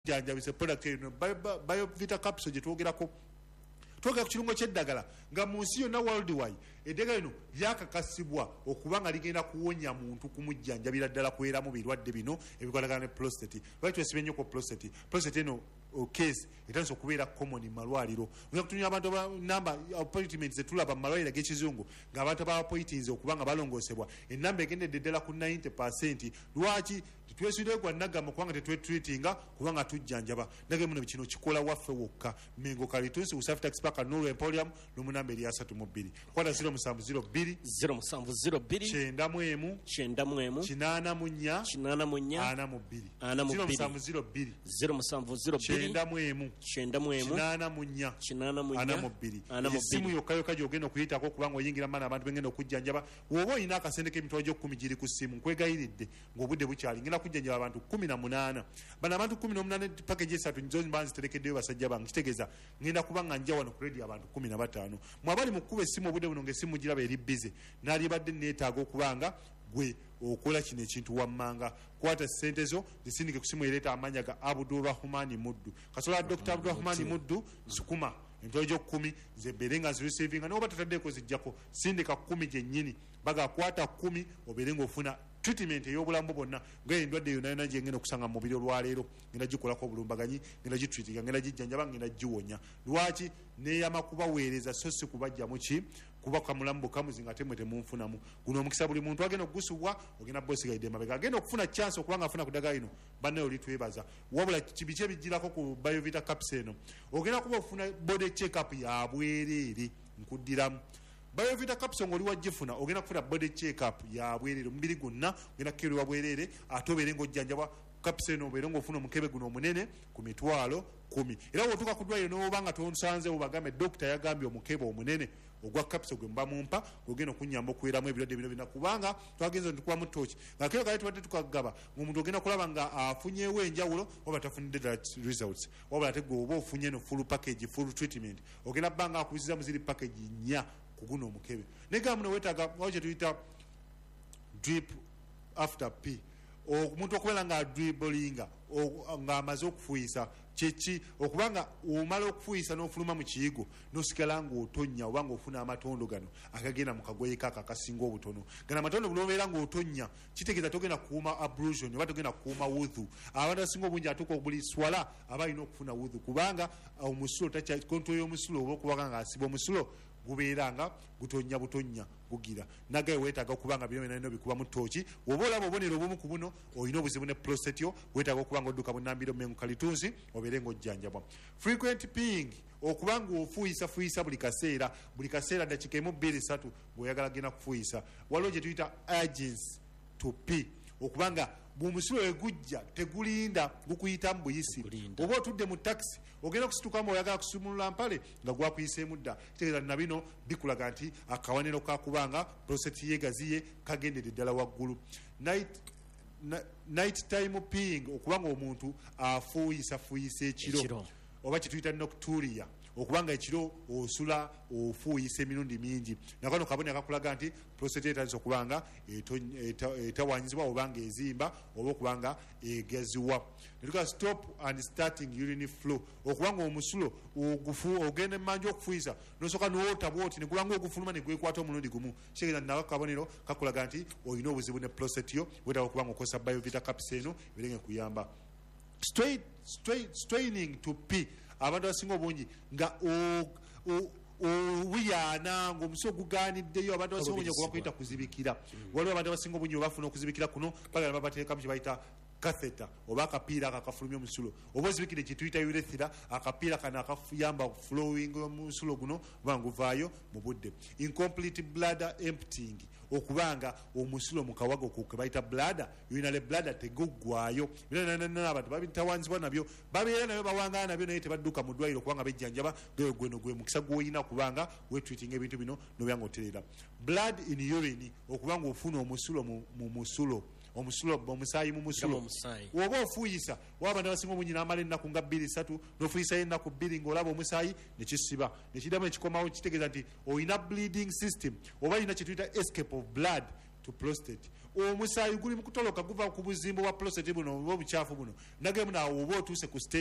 janjabise product eno BioVita capsule je twogerako twogera ku kirungo ky'eddagala nga mu nsi yonna worldwide eddagala lino lyakakasibwa okuba nga ligenda kuwonya muntu kumujjanjabira ddala kuweramu birwadde bino ebikwatagana ne prostate. Lwaki twesibe nnyo ku prostate eno case etandise okubeera common mu malwaliro. Nga kutunya abantu namba appointments zetulaba mu malwaliro g'ekizungu ng'abantu abaappointinze okuba nga balongoosebwa ennamba egendedde ddala ku 90%. Lwaki tetwesudde gwa nagamba kubanga tetwetreatinga kubanga tujjanjaba nage muno kino kikola waffe wokka Mengo Kalitunsi Usafi Tax Park Nuru Emporium n'omunamba eri 32 kwata 0702 0702 91 94 0702 simu yokka gyogenda okuyitako kubanga oyingira mana abantu bengenda okujjanjaba woba olina akasente k'emitwalo gy'okumi giri ku ssimu nkwegayiridde ng'obudde bukyali ngenda kujjanjaba abantu 18 bano abantu 18 package esatu nzo mba nziterekeddeyo basajja bange kitegeeza ngenda kuba nga nja wano ku radio abantu 15 mwabali mukuba essimu obudde buno ng'essimu giraba eri bize naalibadde neetaaga okubanga gwe okola kino ekintu wammanga kwata ssente zo zisindike ku simu ereeta amanya ga Abdulrahmani Muddu kasola Dr. Abdulrahmani Muddu sukuma entolo gy'okumi zebeere nga zireceiving n'oba tataddeko zijjako sindika 10 gyennyini baga kwata 10 obeere ng'ofuna treatment ey'obulamu bwonna ng'endwadde yonna yonna gyengenda okusanga mu mubiri olwaleero ngenda gikolako obulumbaganyi ngenda gitreatinga ngenda gijjanjaba ngenda giwonya. Lwaki neeyama kubaweereza so si kubajjamu ki kuba kamulamu bukamuzi nga temwe temunfunamu guno omukisa buli muntu agenda okugusubwa ogenda bosigaidde emabega agenda okufuna chance okubanga afuna ku ddagala lino bannayo litwebaza wabula kibiki ebijjirako ku BioVita capsule eno ogenda kuba ofuna body check up ya bwereere nkuddiramu BioVita capsule ng'oli wagifuna ogenda kufuna body check up ya bwereere omubiri gwonna ogenda kukeerwa bwereere ate obeere ng'ojjanjabwa capsule eno obeere ng'ofuna omukebe guno omunene ku mitwalo 10 era bw'otuuka ku ddwaliro n'oba nga tonsanzeewo bagambe dokita yagambye omukebe omunene ogwa capsule gwe mba mumpa ogenda okunyamba okuweramu ebirwadde bino bina kubanga twagenza ntukubamu tooki nga kero kale tubadde tukagaba ng'omuntu ogenda kulaba nga afunyeewo enjawulo oba tafunidde ddala results wabula ate gwe oba ofunye no full package full treatment ogenda bbanga akubisiza mu ziri package 4 kuguno omukebe negamba muno weetaaga wao kye tuyita drip after p omuntu okubeera nga adribblinga ng'amaze okufuuyisa kyeki okubanga omala okufuuyisa n'ofuluma mu kiyigo n'osigala ng'otonnya oba ng'ofuna amatondo gano agagenda mu kagoyeko ako akasinga obutono gano amatondo bunobeera ng'otonnya kitegeeza togenda kukuuma ablution oba togenda kukuuma wudhu abantu abasinga obungi atuuka buli swala aba alina okufuna wudhu kubanga omusulo kontrol y'omusulo oba okubanga ng'asiba omusulo gubeera nga gutonya butonya gugira nagaye weetaaga okubanga bino bino bikuba mu ttooki oba olaba obubonero obumu ku buno olina obuzibu ne prostate yo weetaaga okubanga odduka bunnambiro Mengo Kalitunsi obeere ng'ojjanjabwa. Frequent peeing okubanga ofuuyisa buli kaseera dakiika emu 2-3 bw'oyagala genda kufuuyisa waliwo gye tuyita urgency to pee okubanga bw'omusulo egujja tegulinda gukuyitamu buyisi oba otudde mu taxi ogenda okusitukamu oyagala kusumulula mpale nga gwakuyiseemu dda kitegeeza na bino bikulaga nti akawaniro kakubanga prostate yeegaziye kagendedde ddala waggulu. Night time peeing okubanga omuntu afuuyisa ekiro oba kituyita nocturia okubanga ekiro osula ofuuyisa emirundi mingi nakano kabonero kakulaga nti prostate etandise okubanga etawanyizibwa obanga ezimba oba okubanga egaziwa. Netuga stop and starting urine flow okubanga omusulo ogenda emanja okufuuyisa nosooka noota bwoti negulanga ogufuluma negwekwata omulundi gumu kitegeeza nako kabonero kakulaga nti olina obuzibu ne prostate yo wetaaga okubanga okozesa BioVita capsule eno eberenge kuyamba. Straining to pee abantu abasinga obungi nga wiyaana ng'omusulo gugaaniddeyo abantu abasinga obungi okuba kuyita kuzibikira waliwo abantu abasinga obungi bafuna okuzibikira kuno bagala babateekamu kye bayita catheter oba akapiira ako akafulumya omusulo oba ozibikire kye tuyita urethra akapiira kano akayamba flowing omusulo guno oba nguvaayo mu budde. Incomplete bladder emptying okubanga omusulo mu kawago ke bayita bladder urinary bladder teguggwayo abantu babitawanzibwa nabyo babeera nabyo bawangana nabyo naye tebadduka mu ddwaliro kubanga bejjanjaba gweno gwe mukisa gw'olina kubanga wetreating ebintu bino nobyanga oterera. Blood in urine okubanga ofuna omusulo mu musulo omusaayi mu musulo oba ofuuyisa waba abantu abasinga obungi n'amala ennaku nga 2-3 n'ofuuyisayo ennaku 2 ng'olaba omusaayi nekisiba nekiddamu ekikomawo kitegeeza nti olina bleeding system oba olina kye tuyita escape of blood to prostate omusaayi guli mu kutoloka guva ku buzimbo bwa prostate buno oba obukyafu buno nagemu naawe oba otuuse ku